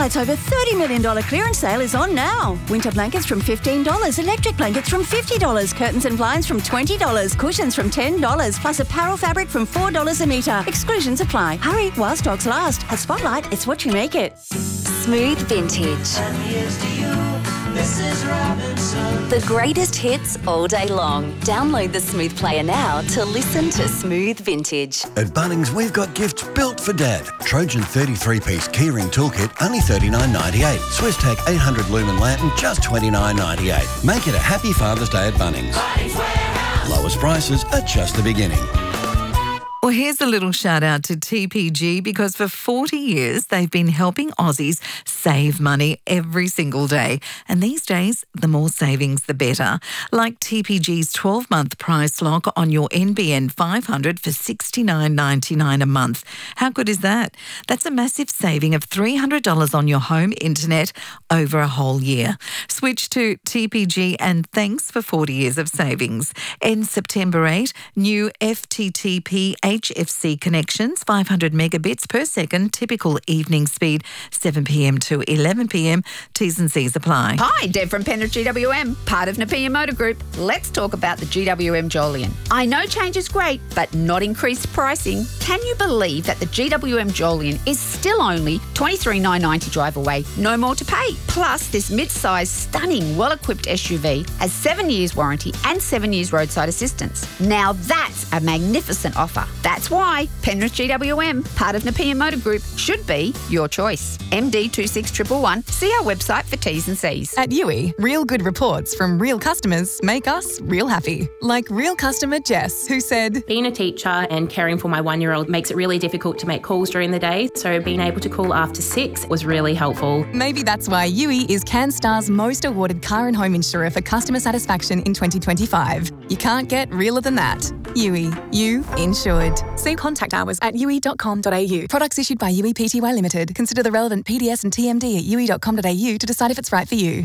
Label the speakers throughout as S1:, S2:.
S1: Flight's over $30 million clearance sale is on now. Winter blankets from $15, electric blankets from $50, curtains and blinds from $20, cushions from $10, plus apparel fabric from $4 a metre. Exclusions apply. Hurry while stocks last. At Spotlight, it's what you make it.
S2: Smooth Vintage.
S3: And here's to you, Mrs. Robinson.
S2: The greatest hits all day long. Download the Smooth Player now to listen to Smooth Vintage.
S4: At Bunnings, we've got gifts built for Dad. Trojan 33-piece keyring toolkit, only $39.98. Swisstech 800 lumen lantern, just $29.98. Make it a happy Father's Day at Bunnings.
S3: Bunnings Warehouse.
S4: Lowest prices are just the beginning.
S5: Well, here's a little shout out to TPG because for 40 years they've been helping Aussies save money every single day. And these days, the more savings, the better. Like TPG's 12-month price lock on your NBN 500 for $69.99 a month. How good is that? That's a massive saving of $300 on your home internet over a whole year. Switch to TPG and thanks for 40 years of savings. Ends September 8, new FTTP HFC connections, 500 megabits per second, typical evening speed, 7 p.m. to 11 p.m. T's and C's apply.
S6: Hi, Deb from Penrith GWM, part of Napier Motor Group. Let's talk about the GWM Jolion. I know change is great, but not increased pricing. Can you believe that the GWM Jolion is still only $23,990 drive away, no more to pay? Plus, this mid-sized, stunning, well-equipped SUV has 7 years warranty and 7 years roadside assistance. Now that's a magnificent offer. That's why Penrith GWM, part of Napier Motor Group, should be your choice. MD26111. See our website for T's and C's.
S7: At Yui, real good reports from real customers make us real happy. Like real customer Jess, who said,
S8: being a teacher and caring for my 1-year-old makes it really difficult to make calls during the day, so being able to call after 6 was really helpful.
S7: Maybe that's why Yui is CanStar's most awarded car and home insurer for customer satisfaction in 2025. You can't get realer than that. Yui, you insured. See contact hours at yui.com.au. Products issued by Yui Pty Limited. Consider the relevant PDS and TMD at yui.com.au to decide if it's right for you.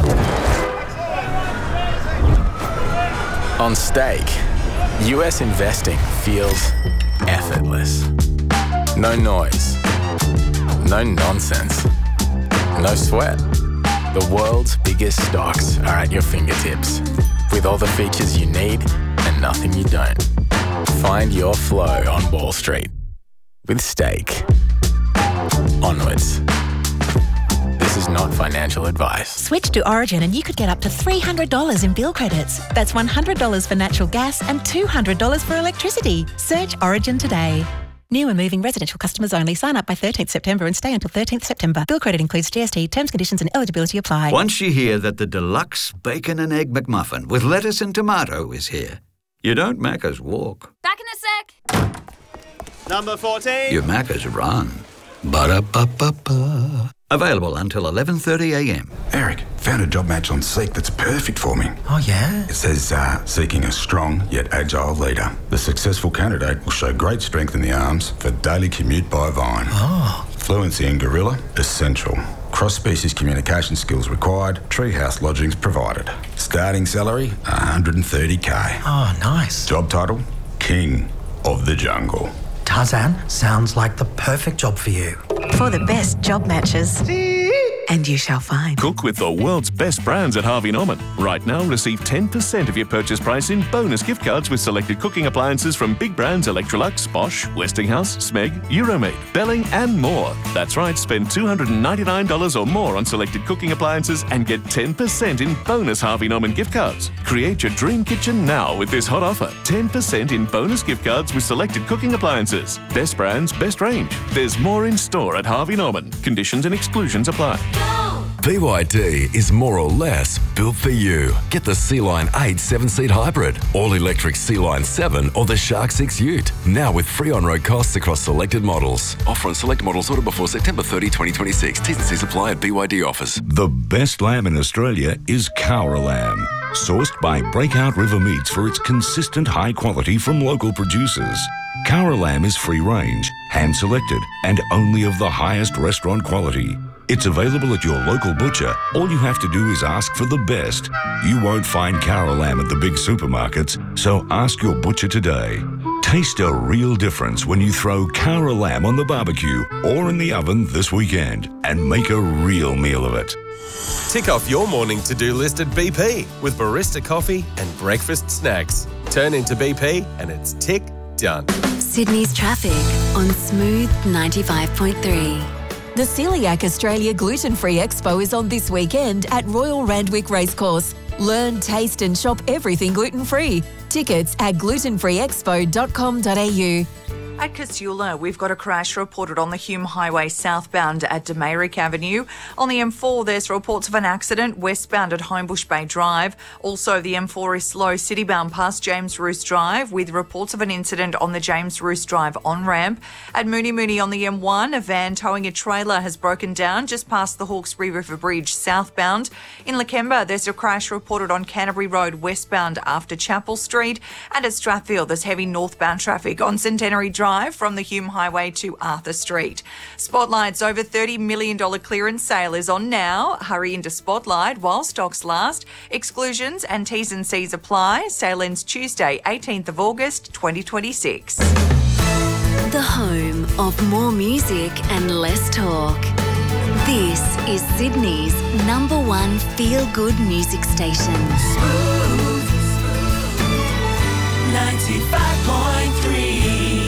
S9: On Stake, US investing feels effortless. No noise, no nonsense, no sweat. The world's biggest stocks are at your fingertips, with all the features you need and nothing you don't. Find your flow on Wall Street with Stake. Onwards. This is not financial advice.
S10: Switch to Origin and you could get up to $300 in bill credits. That's $100 for natural gas and $200 for electricity. Search Origin today. New and moving residential customers only. Sign up by 13th September and stay until 13th September. Bill credit includes GST. Terms, conditions and eligibility apply.
S11: Once you hear that the deluxe bacon and egg McMuffin with lettuce and tomato is here, you don't Macca's walk.
S12: Back in a sec.
S13: Number 14.
S11: You Macca's run. Ba-da-ba-ba-ba. Available until 11:30am.
S14: Eric, found a job match on Seek that's perfect for me.
S15: Oh, yeah?
S14: It says, seeking a strong yet agile leader. The successful candidate will show great strength in the arms for daily commute by Vine.
S15: Oh.
S14: Fluency in Gorilla, essential. Cross-species communication skills required. Treehouse lodgings provided. Starting salary, $130K.
S15: Oh, nice.
S14: Job title, King of the Jungle.
S15: Tarzan, sounds like the perfect job for you.
S10: For the best job matches. And you shall find.
S16: Cook with the world's best brands at Harvey Norman. Right now, receive 10% of your purchase price in bonus gift cards with selected cooking appliances from big brands Electrolux, Bosch, Westinghouse, Smeg, Euromade, Belling and more. That's right, spend $299 or more on selected cooking appliances and get 10% in bonus Harvey Norman gift cards. Create your dream kitchen now with this hot offer. 10% in bonus gift cards with selected cooking appliances. Best brands, best range. There's more in store at Harvey Norman. Conditions and exclusions apply.
S17: BYD is more or less built for you. Get the Sea-Line 8 7-seat hybrid, all-electric Sea-Line 7 or the Shark 6 Ute. Now with free on-road costs across selected models. Offer on select models ordered before September 30, 2026. T's and C's apply at BYD offers.
S18: The best lamb in Australia is Cowra lamb. Sourced by Breakout River Meats for its consistent high quality from local producers. Cowra lamb is free range, hand-selected, and only of the highest restaurant quality. It's available at your local butcher. All you have to do is ask for the best. You won't find Cowra lamb at the big supermarkets, so ask your butcher today. Taste a real difference when you throw Cara lamb on the barbecue or in the oven this weekend and make a real meal of it.
S13: Tick off your morning to-do list at BP with barista coffee and breakfast snacks. Turn into BP and it's tick done.
S2: Sydney's traffic on Smooth 95.3.
S19: The Celiac Australia Gluten-Free Expo is on this weekend at Royal Randwick Racecourse. Learn, taste and shop everything gluten-free. Tickets at glutenfreeexpo.com.au.
S5: At Casula, we've got a crash reported on the Hume Highway southbound at Demayrick Avenue. On the M4, there's reports of an accident westbound at Homebush Bay Drive. Also, the M4 is slow citybound past James Roos Drive with reports of an incident on the James Roos Drive on-ramp. At Mooney Mooney on the M1, a van towing a trailer has broken down just past the Hawkesbury River Bridge southbound. In Lakemba, there's a crash reported on Canterbury Road westbound after Chapel Street. And at Strathfield, there's heavy northbound traffic on Centenary Drive from the Hume Highway to Arthur Street. Spotlight's over $30 million clearance sale is on now. Hurry into Spotlight while stocks last. Exclusions and T's and C's apply. Sale ends Tuesday, 18th of August, 2026.
S2: The home of more music and less talk. This is Sydney's #1 feel-good music station.
S3: Smooth 95.3.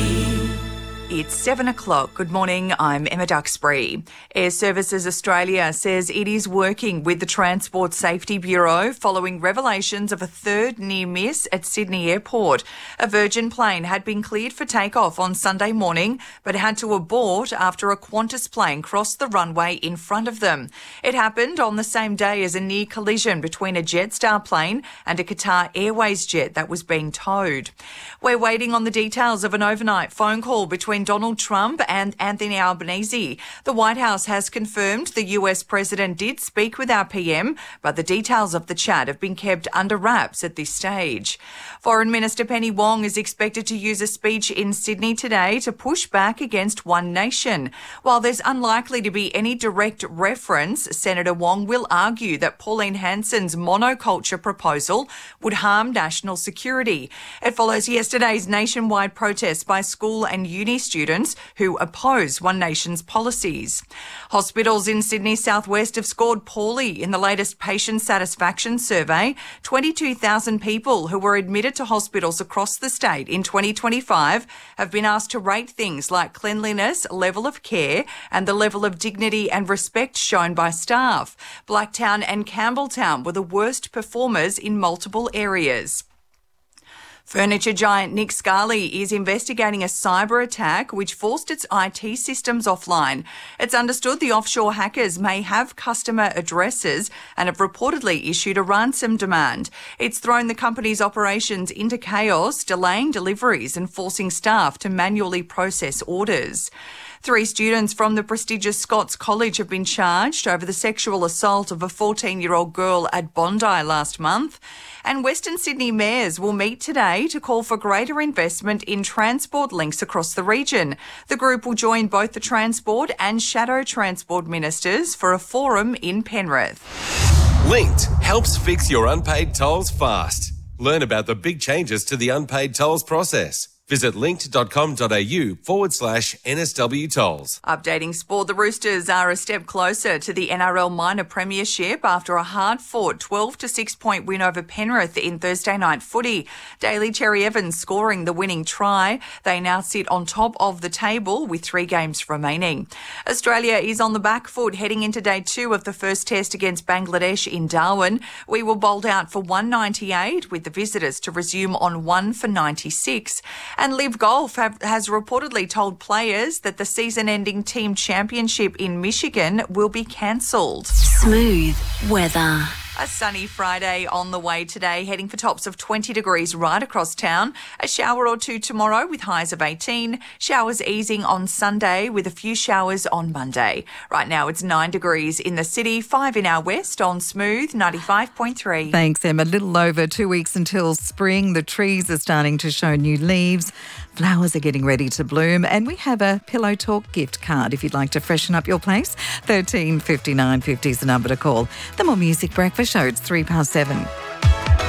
S5: It's 7 o'clock. Good morning. I'm Emma Duxbury. Air Services Australia says it is working with the Transport Safety Bureau following revelations of a third near miss at Sydney Airport. A Virgin plane had been cleared for takeoff on Sunday morning, but had to abort after a Qantas plane crossed the runway in front of them. It happened on the same day as a near collision between a Jetstar plane and a Qatar Airways jet that was being towed. We're waiting on the details of an overnight phone call between Donald Trump and Anthony Albanese. The White House has confirmed the US president did speak with our PM, but the details of the chat have been kept under wraps at this stage. Foreign Minister Penny Wong is expected to use a speech in Sydney today to push back against One Nation. While there's unlikely to be any direct reference, Senator Wong will argue that Pauline Hanson's monoculture proposal would harm national security. It follows yesterday's nationwide protests by school and uni students who oppose One Nation's policies. Hospitals in Sydney southwest have scored poorly in the latest patient satisfaction survey. 22,000 people who were admitted to hospitals across the state in 2025 have been asked to rate things like cleanliness, level of care, and the level of dignity and respect shown by staff. Blacktown and Campbelltown were the worst performers in multiple areas. Furniture giant Nick Scali is investigating a cyber attack which forced its IT systems offline. It's understood the offshore hackers may have customer addresses and have reportedly issued a ransom demand. It's thrown the company's operations into chaos, delaying deliveries and forcing staff to manually process orders. 3 students from the prestigious Scots College have been charged over the sexual assault of a 14-year-old girl at Bondi last month. And Western Sydney mayors will meet today to call for greater investment in transport links across the region. The group will join both the Transport and Shadow Transport ministers for a forum in Penrith.
S13: Linked helps fix your unpaid tolls fast. Learn about the big changes to the unpaid tolls process. Visit linked.com.au/NSW tolls.
S5: Updating sport, the Roosters are a step closer to the NRL Minor Premiership after a hard-fought 12-6 point win over Penrith in Thursday night footy. Daly Cherry Evans scoring the winning try. They now sit on top of the table with 3 games remaining. Australia is on the back foot heading into day 2 of the first test against Bangladesh in Darwin. We were bowled out for 198 with the visitors to resume on 1 for 96. And Live Golf has reportedly told players that the season-ending team championship in Michigan will be cancelled.
S2: Smooth weather.
S5: A sunny Friday on the way today, heading for tops of 20 degrees right across town. A shower or two tomorrow with highs of 18. Showers easing on Sunday with a few showers on Monday. Right now it's 9 degrees in the city, 5 in our west on Smooth 95.3. Thanks, Emma. A little over 2 weeks until spring. The trees are starting to show new leaves. Flowers are getting ready to bloom, and we have a Pillow Talk gift card if you'd like to freshen up your place. 13 59 50 is the number to call. The More Music Breakfast Show, it's 7:03.